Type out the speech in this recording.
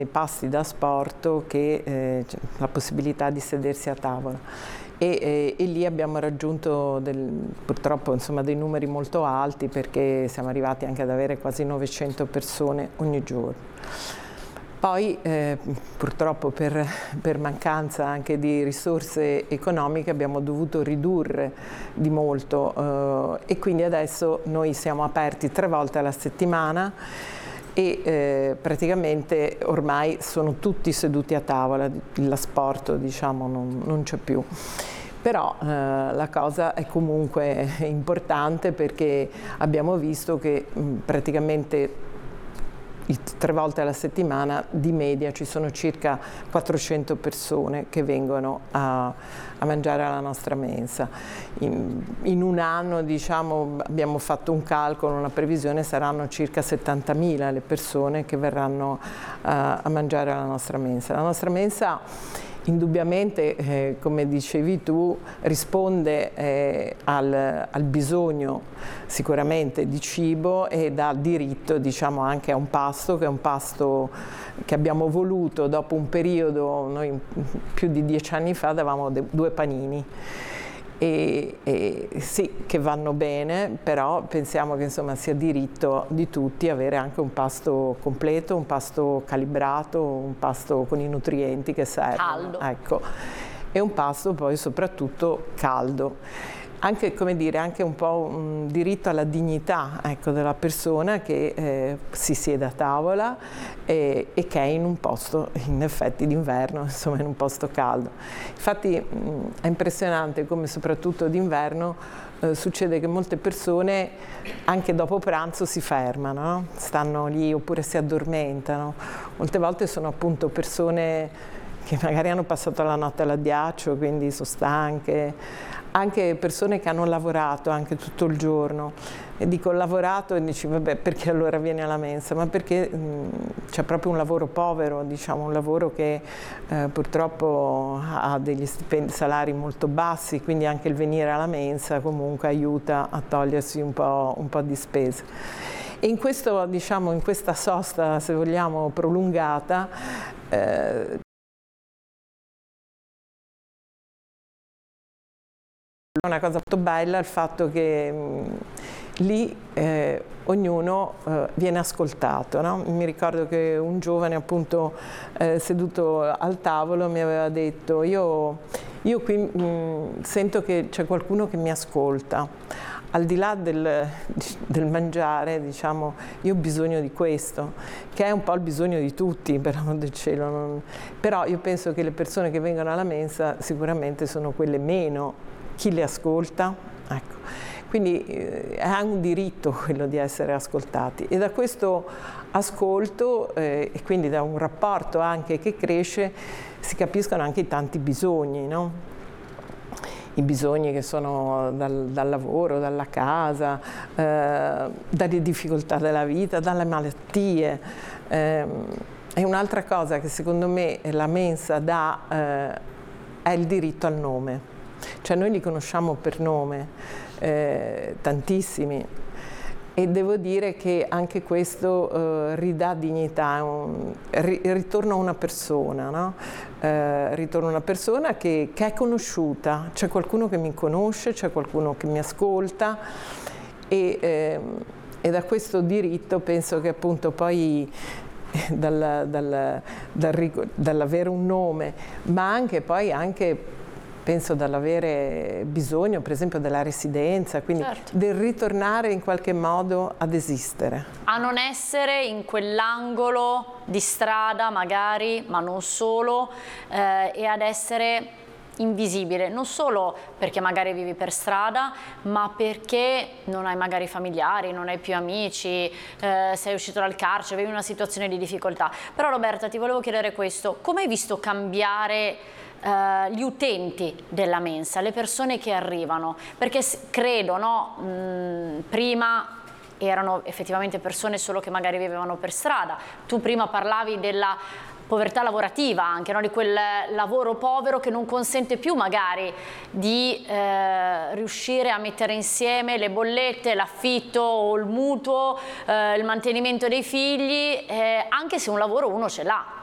pasti da asporto che la possibilità di sedersi a tavola. E lì abbiamo raggiunto purtroppo insomma, dei numeri molto alti, perché siamo arrivati anche ad avere quasi 900 persone ogni giorno. Poi purtroppo per mancanza anche di risorse economiche abbiamo dovuto ridurre di molto e quindi adesso noi siamo aperti 3 volte alla settimana e praticamente ormai sono tutti seduti a tavola, l'asporto diciamo non c'è più. Però la cosa è comunque importante, perché abbiamo visto che praticamente 3 volte alla settimana di media ci sono circa 400 persone che vengono a mangiare alla nostra mensa. In un anno diciamo, abbiamo fatto un calcolo, una previsione, saranno circa 70.000 le persone che verranno a mangiare alla nostra mensa. La nostra mensa indubbiamente, come dicevi tu, risponde al bisogno sicuramente di cibo e dà diritto diciamo, anche a un pasto, che è un pasto che abbiamo voluto dopo un periodo. Noi più di 10 anni fa davamo 2 panini. E sì, che vanno bene, però pensiamo che insomma sia diritto di tutti avere anche un pasto completo, un pasto calibrato, un pasto con i nutrienti che servono. Caldo. Ecco. E un pasto poi soprattutto caldo. Anche, come dire, anche un po' un diritto alla dignità, ecco, della persona che si siede a tavola e che è in un posto, in effetti d'inverno, insomma in un posto caldo. Infatti è impressionante come soprattutto d'inverno succede che molte persone anche dopo pranzo si fermano, no? Stanno lì oppure si addormentano. Molte volte sono appunto persone che magari hanno passato la notte all'addiaccio, quindi sono stanche. Anche persone che hanno lavorato anche tutto il giorno, e dico lavorato e dici vabbè, perché allora vieni alla mensa? Ma perché c'è proprio un lavoro povero, diciamo, un lavoro che purtroppo ha degli salari molto bassi, quindi anche il venire alla mensa comunque aiuta a togliersi un po' di spese. E in questo, diciamo, in questa sosta, se vogliamo, prolungata, una cosa molto bella è il fatto che lì ognuno viene ascoltato, no? Mi ricordo che un giovane appunto seduto al tavolo mi aveva detto io qui sento che c'è qualcuno che mi ascolta. Al di là del mangiare, diciamo, io ho bisogno di questo, che è un po' il bisogno di tutti, per amor del cielo. Però io penso che le persone che vengono alla mensa sicuramente sono quelle meno. Chi le ascolta? Ecco. Quindi ha un diritto quello di essere ascoltati, e da questo ascolto e quindi da un rapporto anche che cresce si capiscono anche i tanti bisogni, no? I bisogni che sono dal lavoro, dalla casa, dalle difficoltà della vita, dalle malattie. E un'altra cosa che secondo me la mensa dà è il diritto al nome. Cioè noi li conosciamo per nome, tantissimi, e devo dire che anche questo ridà dignità, ritorna a una persona, no? Ritorna a una persona che è conosciuta, c'è qualcuno che mi conosce, c'è qualcuno che mi ascolta, e da questo diritto penso che appunto poi dall'avere un nome, ma anche poi penso dall'avere bisogno per esempio della residenza, quindi certo, del ritornare in qualche modo ad esistere. A non essere in quell'angolo di strada magari, ma non solo, e ad essere invisibile, non solo perché magari vivi per strada, ma perché non hai magari familiari, non hai più amici, sei uscito dal carcere, vivi una situazione di difficoltà. Però Roberta, ti volevo chiedere questo: come hai visto cambiare gli utenti della mensa, le persone che arrivano? Perché credo, no? Prima erano effettivamente persone solo che magari vivevano per strada. Tu prima parlavi della povertà lavorativa anche, no? Di quel lavoro povero che non consente più magari di riuscire a mettere insieme le bollette, l'affitto o il mutuo, il mantenimento dei figli, anche se un lavoro uno ce l'ha.